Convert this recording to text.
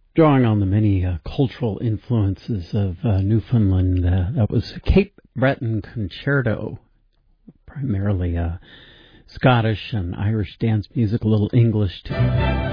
Drawing on the many cultural influences of Newfoundland, that was Cape Breton Concerto, primarily Scottish and Irish dance music, a little English too.